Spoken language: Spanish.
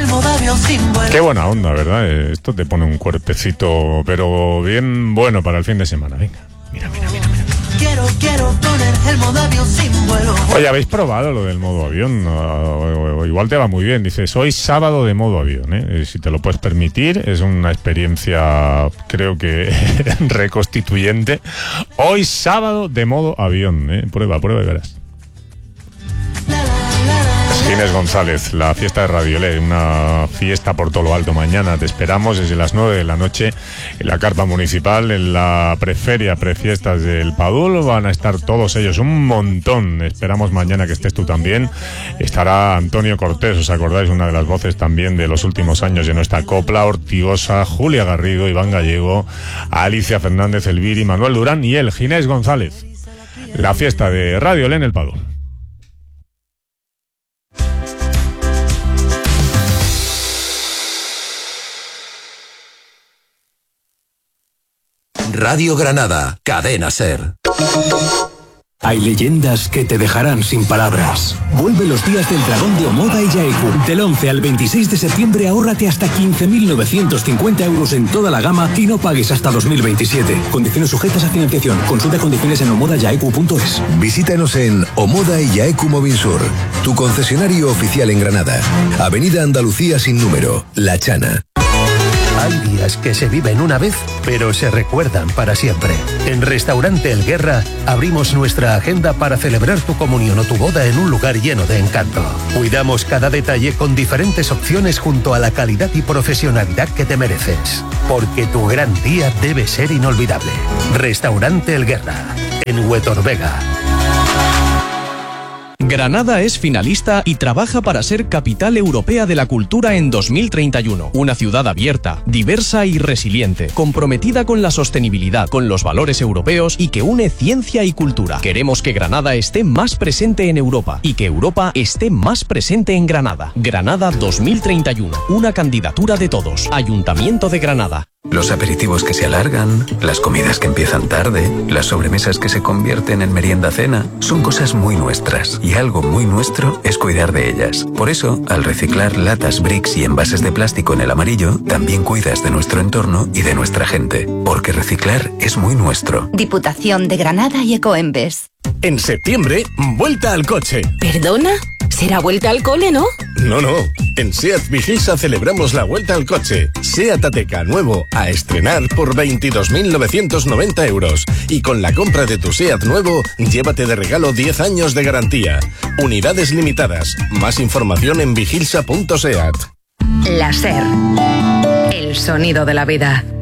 modo avión sin vuelo. Qué buena onda, ¿verdad? Esto te pone un cuerpecito, pero bien bueno para el fin de semana. Venga, mira. Quiero poner el modo avión sin vuelo. Oye, ¿habéis probado lo del modo avión? O igual te va muy bien. Dices, hoy sábado de modo avión, ¿eh? Si te lo puedes permitir, es una experiencia, creo que reconstituyente. Hoy sábado de modo avión, ¿eh? Prueba y verás. Ginés González, la fiesta de Radio-L, una fiesta por todo lo alto. Mañana te esperamos desde las 9 de la noche en la carpa municipal, en la preferia, prefiestas del Padul. Van a estar todos ellos, un montón. Esperamos mañana que estés tú también. Estará Antonio Cortés, ¿os acordáis? Una de las voces también de los últimos años de nuestra copla, Ortigosa, Julia Garrido, Iván Gallego, Alicia Fernández, Elviri, Manuel Durán y el Ginés González. La fiesta de Radio-L en el Padul. Radio Granada, Cadena SER. Hay leyendas que te dejarán sin palabras. Vuelve los días del dragón de Omoda y Yaeku. Del 11 al 26 de septiembre ahórrate hasta 15.950 euros en toda la gama y no pagues hasta 2027. Condiciones sujetas a financiación. Consulta condiciones en omodayaeku.es. Visítanos en Omoda y Yaeku Movinsur, tu concesionario oficial en Granada. Avenida Andalucía sin número, La Chana. Hay días que se viven una vez, pero se recuerdan para siempre. En Restaurante El Guerra abrimos nuestra agenda para celebrar tu comunión o tu boda en un lugar lleno de encanto. Cuidamos cada detalle con diferentes opciones junto a la calidad y profesionalidad que te mereces. Porque tu gran día debe ser inolvidable. Restaurante El Guerra, en Huetorvega. Granada es finalista y trabaja para ser capital europea de la cultura en 2031. Una ciudad abierta, diversa y resiliente, comprometida con la sostenibilidad, con los valores europeos y que une ciencia y cultura. Queremos que Granada esté más presente en Europa y que Europa esté más presente en Granada. Granada 2031, una candidatura de todos. Ayuntamiento de Granada. Los aperitivos que se alargan, las comidas que empiezan tarde, las sobremesas que se convierten en merienda-cena, son cosas muy nuestras y algo muy nuestro es cuidar de ellas. Por eso, al reciclar latas, bricks y envases de plástico en el amarillo, también cuidas de nuestro entorno y de nuestra gente. Porque reciclar es muy nuestro. Diputación de Granada y Ecoembes. En septiembre, vuelta al coche. ¿Perdona? ¿Será vuelta al cole, no? No. En SEAT Vigilsa celebramos la vuelta al coche. SEAT Ateca nuevo a estrenar por 22.990 euros. Y con la compra de tu SEAT nuevo, llévate de regalo 10 años de garantía. Unidades limitadas. Más información en vigilsa.seat. La SER. El sonido de la vida.